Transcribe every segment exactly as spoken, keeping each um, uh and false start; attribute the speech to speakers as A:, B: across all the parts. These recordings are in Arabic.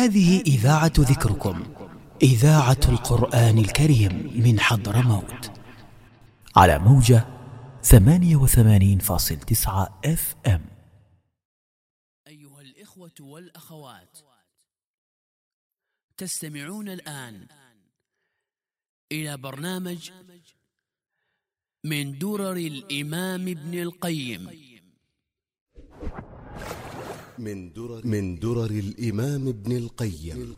A: هذه إذاعة ذكركم، إذاعة القرآن الكريم من حضرموت، على موجة ثمانية وثمانين فاصل تسعة اف ام.
B: أيها الإخوة والأخوات، تستمعون الآن إلى برنامج من درر الإمام ابن القيم
C: من درر, من درر الإمام ابن القيم.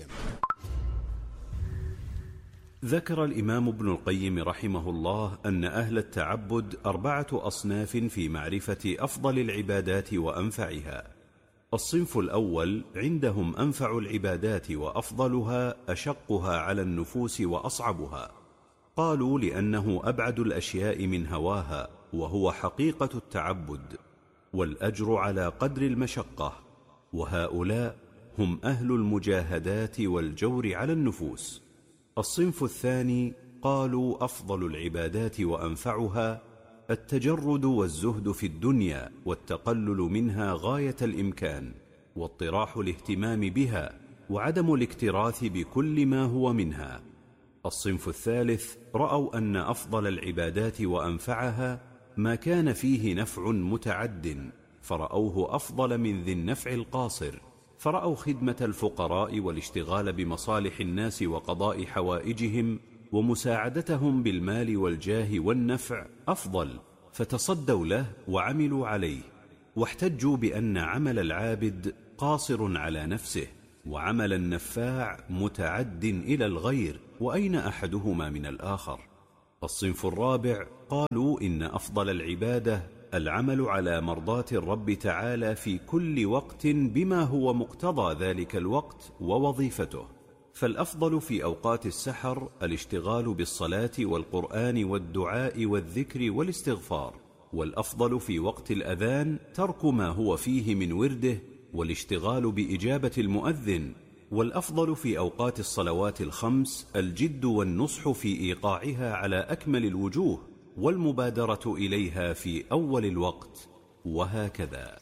D: ذكر الإمام ابن القيم رحمه الله أن أهل التعبد أربعة أصناف في معرفة أفضل العبادات وأنفعها. الصنف الأول عندهم أنفع العبادات وأفضلها أشقها على النفوس وأصعبها، قالوا لأنه أبعد الأشياء من هواها، وهو حقيقة التعبد، والأجر على قدر المشقة، وهؤلاء هم أهل المجاهدات والجور على النفوس. الصنف الثاني قالوا أفضل العبادات وأنفعها التجرد والزهد في الدنيا والتقلل منها غاية الإمكان، واطراح الاهتمام بها وعدم الاكتراث بكل ما هو منها. الصنف الثالث رأوا أن أفضل العبادات وأنفعها ما كان فيه نفع متعد، فرأوه أفضل من ذي النفع القاصر، فرأوا خدمة الفقراء والاشتغال بمصالح الناس وقضاء حوائجهم ومساعدتهم بالمال والجاه والنفع أفضل، فتصدوا له وعملوا عليه، واحتجوا بأن عمل العابد قاصر على نفسه، وعمل النفاع متعد إلى الغير، وأين أحدهما من الآخر؟ الصنف الرابع قالوا إن أفضل العبادة العمل على مرضاة الرب تعالى في كل وقت بما هو مقتضى ذلك الوقت ووظيفته، فالأفضل في أوقات السحر الاشتغال بالصلاة والقرآن والدعاء والذكر والاستغفار، والأفضل في وقت الأذان ترك ما هو فيه من ورده والاشتغال بإجابة المؤذن، والأفضل في أوقات الصلوات الخمس الجد والنصح في إيقاعها على أكمل الوجوه والمبادرة إليها في أول الوقت، وهكذا.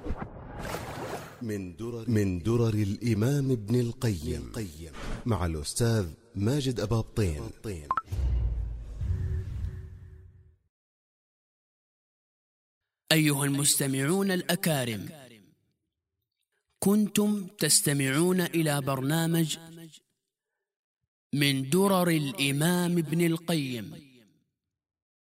C: من درر, من درر الإمام ابن القيم مع الأستاذ ماجد أبابطين.
B: أيها المستمعون الأكارم، كنتم تستمعون إلى برنامج من درر الإمام ابن القيم